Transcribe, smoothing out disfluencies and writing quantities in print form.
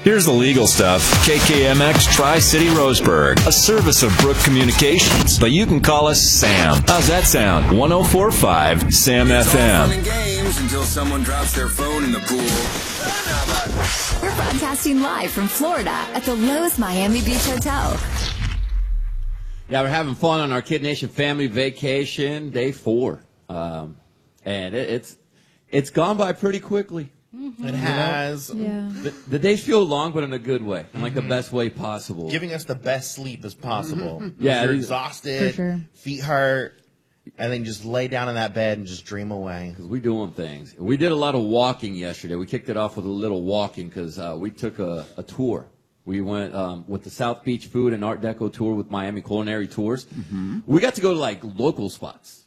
Here's the legal stuff. KKMX Tri-City Roseburg, a service of Brook Communications. But you can call us Sam. How's that sound? 104.5 Sam It's all FM. fun and games until someone drops their phone in the pool. We're broadcasting live from Florida at the Lowe's Miami Beach Hotel. Yeah, we're having fun on our Kid Nation family vacation, day 4. And it's gone by pretty quickly. It has. Yeah. The days feel long, but in a good way, in like the best way possible. Giving us the best sleep as possible. Yeah, If you're these- exhausted, For sure. feet hurt, and then just lay down in that bed and just dream away. Because we're doing things. We did a lot of walking yesterday. We kicked it off with a little walking because we took a tour. We went with the South Beach Food and Art Deco tour with Miami Culinary Tours. We got to go to like local spots.